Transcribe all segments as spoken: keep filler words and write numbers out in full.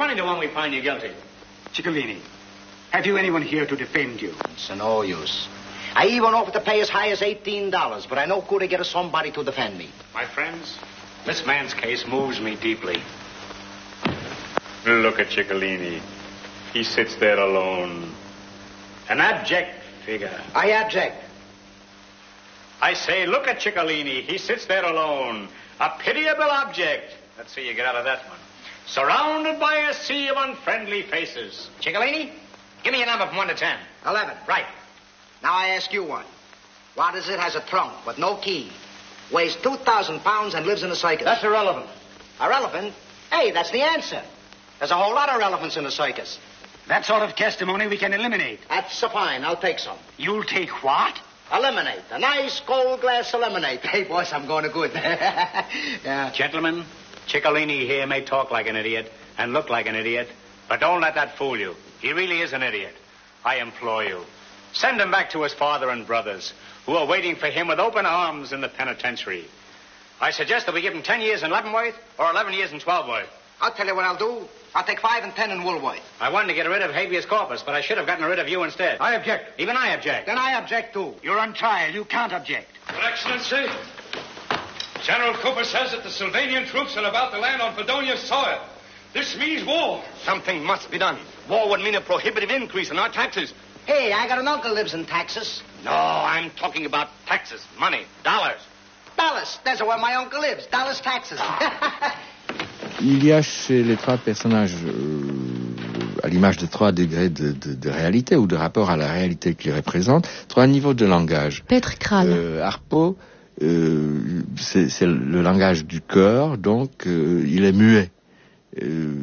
twenty to one we find you guilty. Ciccolini, have you anyone here to defend you? It's no use. I even offered to pay as high as eighteen dollars, but I know could I get somebody to defend me. My friends, this man's case moves me deeply. Look at Ciccolini. He sits there alone. An abject figure. I object. I say, look at Ciccolini. He sits there alone. A pitiable object. Let's see you get out of that one. Surrounded by a sea of unfriendly faces. Ciccolini, Give me a number from one to ten. eleven. Right. Now I ask you one. What is it? Has a trunk with no key, weighs two thousand pounds, and lives in a circus. That's irrelevant. Irrelevant? Hey, that's the answer. There's a whole lot of relevance in a circus. That sort of testimony we can eliminate. That's a fine. I'll take some. You'll take what? Eliminate. A nice cold glass of lemonade. Hey, boys, I'm going to good. Yeah. Gentlemen, Ciccolini here may talk like an idiot and look like an idiot, but don't let that fool you. He really is an idiot. I implore you. Send him back to his father and brothers, who are waiting for him with open arms in the penitentiary. I suggest that we give him ten years in Leavenworth or eleven years in Twelveworth. I'll tell you what I'll do. I'll take five and ten in Woolworth. I wanted to get rid of habeas corpus, but I should have gotten rid of you instead. I object. Even I object. Then I object, too. You're on trial. You can't object. Your Excellency, General Cooper says that the Sylvanian troops are about to land on Fredonia's soil. This means war. Something must be done. War would mean a prohibitive increase in our taxes. Hey, I got an uncle lives in Texas. No, I'm talking about taxes, money, dollars. Dallas. That's where my uncle lives. Dallas, Texas. Il y a chez les trois personnages, euh, à l'image de trois degrés de, de, de réalité ou de rapport à la réalité qu'ils représentent, trois niveaux de langage. Petr Kral. Euh, Harpo, euh, c'est, c'est le langage du cœur, donc euh, il est muet. Euh,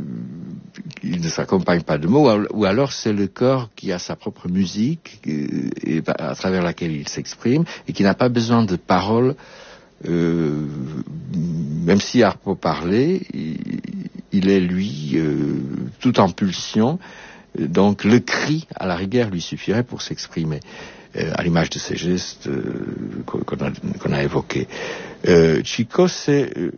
il ne s'accompagne pas de mots, ou alors c'est le corps qui a sa propre musique euh, et à travers laquelle il s'exprime et qui n'a pas besoin de paroles. Euh, même si Harpo parlait, il, il est lui euh, tout en pulsion, donc le cri à la rigueur lui suffirait pour s'exprimer, euh, à l'image de ces gestes euh, qu'on, a, qu'on a évoqués. Euh, Chico, c'est, euh,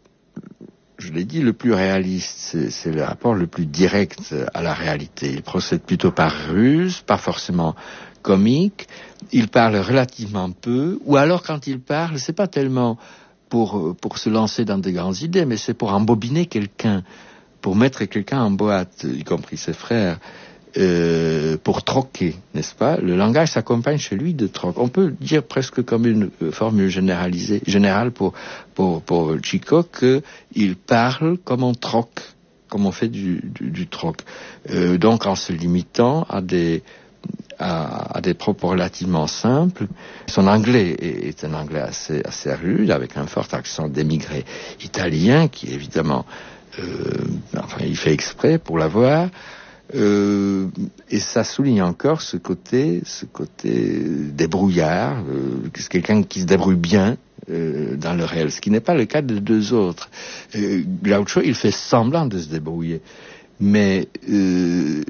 je l'ai dit, le plus réaliste, c'est, c'est le rapport le plus direct à la réalité. Il procède plutôt par ruse, pas forcément comique. Il parle relativement peu, ou alors quand il parle, c'est pas tellement pour pour se lancer dans de grandes idées, mais c'est pour embobiner quelqu'un, pour mettre quelqu'un en boîte, y compris ses frères, euh, pour troquer, n'est-ce pas? Le langage s'accompagne chez lui de troc. On peut dire presque comme une euh, formule généralisée, générale pour pour pour Chico que il parle comme on troque, comme on fait du du, du troc. Euh, donc en se limitant à des À, à des propos relativement simples. Son anglais est, est un anglais assez, assez rude, avec un fort accent d'émigré italien, qui évidemment, euh, enfin, il fait exprès pour l'avoir. Euh, et ça souligne encore ce côté, ce côté débrouillard, euh, c'est quelqu'un qui se débrouille bien euh, dans le réel, ce qui n'est pas le cas de deux autres. Euh, Groucho, il fait semblant de se débrouiller, mais euh,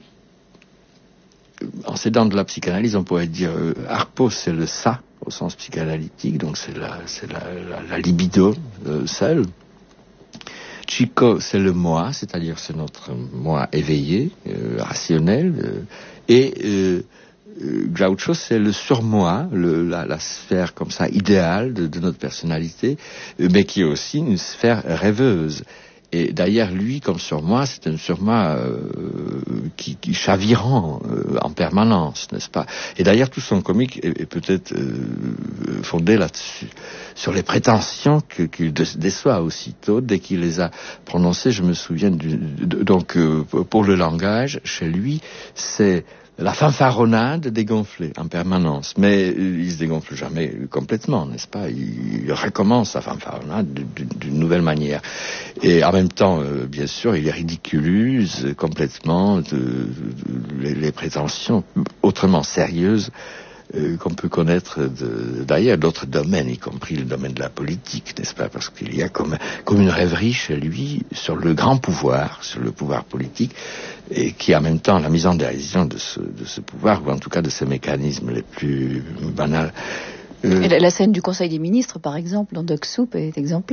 en s'aidant de la psychanalyse, on pourrait dire euh, Harpo, c'est le ça au sens psychanalytique, donc c'est la, c'est la, la, la libido euh, seule. Chico, c'est le moi, c'est-à-dire c'est notre moi éveillé, euh, rationnel, euh, et euh, euh, Groucho, c'est le surmoi, le, la, la sphère comme ça idéale de, de notre personnalité, euh, mais qui est aussi une sphère rêveuse. Et d'ailleurs, lui, comme surmoi, c'est un surmoi euh, qui, qui chavirant euh, en permanence, n'est-ce pas? Et d'ailleurs, tout son comique est, est peut-être euh, fondé là-dessus, sur les prétentions que, qu'il déçoit aussitôt dès qu'il les a prononcées. Je me souviens du, de, donc euh, pour le langage, chez lui, c'est la fanfaronnade dégonflée en permanence, mais il se dégonfle jamais complètement, n'est-ce pas? Il recommence sa fanfaronnade d'une nouvelle manière. Et en même temps, euh, bien sûr, il ridiculise complètement de, de, de, les, les prétentions autrement sérieuses euh, qu'on peut connaître de, d'ailleurs d'autres domaines, y compris le domaine de la politique, n'est-ce pas? Parce qu'il y a comme, comme une rêverie chez lui sur le grand pouvoir, sur le pouvoir politique, et qui en même temps la mise en dérision de ce, de ce pouvoir, ou en tout cas de ses mécanismes les plus banals. Euh... Et la, la scène du Conseil des ministres, par exemple, dans Duck Soup, est exemplaire.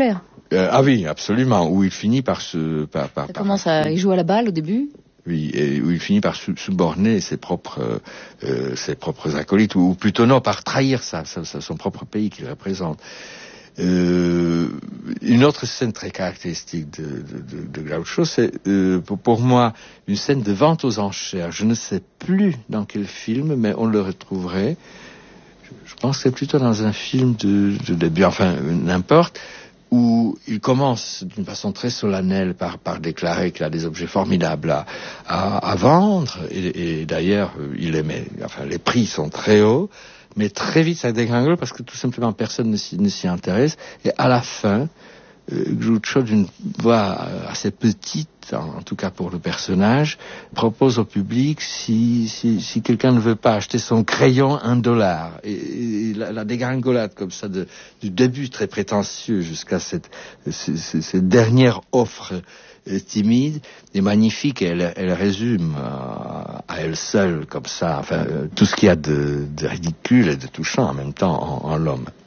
Euh, ah oui, absolument. Où il finit par se... Par, par, Ça par commence à... Il joue à la balle au début. Oui, et où il finit par suborner ses propres, euh, ses propres acolytes, ou, ou plutôt non, par trahir ça, ça, ça son propre pays qu'il représente. Euh, une autre scène très caractéristique de, de, de, de Groucho, c'est euh, pour, pour moi une scène de vente aux enchères. Je ne sais plus dans quel film, mais on le retrouverait. Je, je pense que c'est plutôt dans un film de, de début, enfin n'importe, où il commence d'une façon très solennelle par, par déclarer qu'il a des objets formidables à, à, à vendre, et, et d'ailleurs, il aimait, enfin, les prix sont très hauts, mais très vite ça dégringole parce que tout simplement personne ne s'y, ne s'y intéresse, et à la fin, euh, Groucho, d'une voix assez petite, en, en tout cas pour le personnage, propose au public si, si, si quelqu'un ne veut pas acheter son crayon un dollar. Et, et la, la dégringolade comme ça, de, du début très prétentieux jusqu'à cette, cette, cette dernière offre euh, timide est magnifique, et elle, elle résume euh, à elle seule comme ça, enfin, euh, tout ce qu'il y a de, de ridicule et de touchant en même temps en, en l'homme.